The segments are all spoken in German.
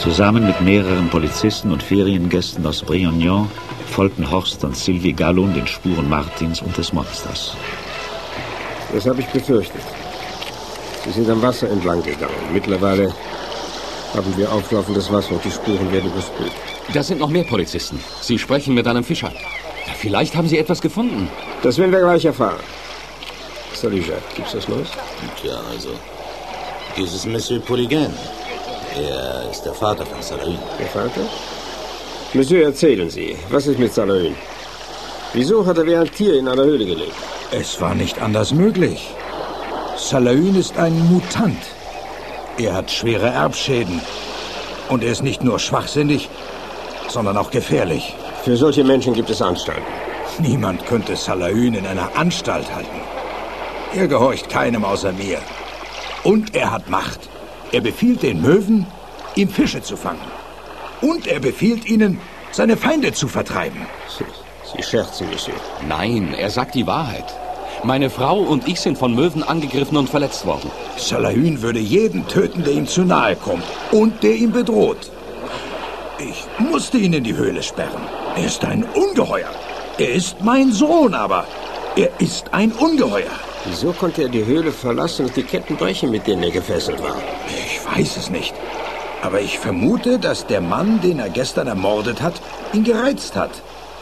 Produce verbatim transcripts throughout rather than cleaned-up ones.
Zusammen mit mehreren Polizisten und Feriengästen aus Briognon folgten Horst und Sylvie Gallon den Spuren Martins und des Monsters. Das habe ich befürchtet. Sie sind am Wasser entlang gegangen. Mittlerweile haben wir auflaufendes Wasser und die Spuren werden überspült. Da sind noch mehr Polizisten. Sie sprechen mit einem Fischer. Vielleicht haben Sie etwas gefunden. Das werden wir gleich erfahren. Salut, Jacques. Gibt's was Neues? Tja, also, dieses Monsieur Polygain, er ist der Vater von Salahin. Der Vater? Monsieur, erzählen Sie, was ist mit Salahin? Wieso hat er wie ein Tier in einer Höhle gelebt? Es war nicht anders möglich. Salahin ist ein Mutant. Er hat schwere Erbschäden. Und er ist nicht nur schwachsinnig, sondern auch gefährlich. Für solche Menschen gibt es Anstalten. Niemand könnte Salahin in einer Anstalt halten. Er gehorcht keinem außer mir. Und er hat Macht. Er befiehlt den Möwen, ihm Fische zu fangen. Und er befiehlt ihnen, seine Feinde zu vertreiben. Sie, Sie scherzen, Monsieur. Nein, er sagt die Wahrheit. Meine Frau und ich sind von Möwen angegriffen und verletzt worden. Salahin würde jeden töten, der ihm zu nahe kommt und der ihn bedroht. Ich musste ihn in die Höhle sperren. Er ist ein Ungeheuer. Er ist mein Sohn, aber er ist ein Ungeheuer. Wieso konnte er die Höhle verlassen und die Ketten brechen, mit denen er gefesselt war? Ich weiß es nicht. Aber ich vermute, dass der Mann, den er gestern ermordet hat, ihn gereizt hat.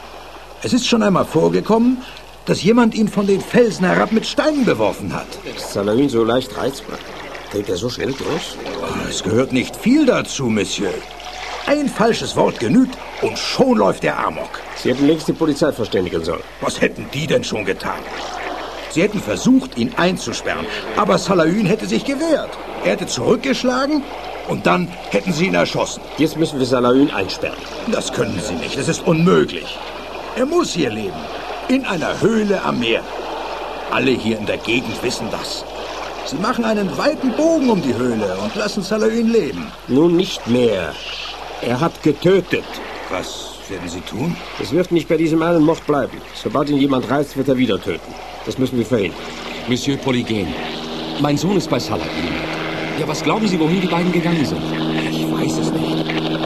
Es ist schon einmal vorgekommen, dass jemand ihn von den Felsen herab mit Steinen beworfen hat. Ist Salahin so leicht reizbar? Dreht er so schnell durch? Es gehört nicht viel dazu, Monsieur. Ein falsches Wort genügt und schon läuft er amok. Sie hätten längst die Polizei verständigen sollen. Was hätten die denn schon getan? Sie hätten versucht, ihn einzusperren, aber Salahin hätte sich gewehrt. Er hätte zurückgeschlagen und dann hätten sie ihn erschossen. Jetzt müssen wir Salahin einsperren. Das können Sie nicht, es ist unmöglich. Er muss hier leben, in einer Höhle am Meer. Alle hier in der Gegend wissen das. Sie machen einen weiten Bogen um die Höhle und lassen Salahin leben. Nun nicht mehr. Er hat getötet. Was werden Sie tun? Es wird nicht bei diesem einen Mord bleiben. Sobald ihn jemand reizt, wird er wieder töten. Das müssen wir verhindern. Monsieur Polygain, mein Sohn ist bei Salahin. Ja, was glauben Sie, wohin die beiden gegangen sind? Ich weiß es nicht.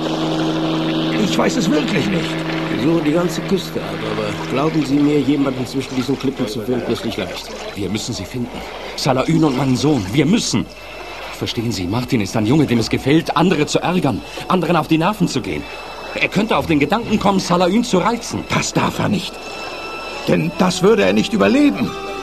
Ich weiß es wirklich nicht. Wir suchen die ganze Küste ab, aber glauben Sie mir, jemanden zwischen diesen Klippen zu finden, ist nicht leicht. Wir müssen sie finden. Salahin und meinen Sohn. Wir müssen. Verstehen Sie, Martin ist ein Junge, dem es gefällt, andere zu ärgern, anderen auf die Nerven zu gehen. Er könnte auf den Gedanken kommen, Salahin zu reizen. Das darf er nicht. Denn das würde er nicht überleben.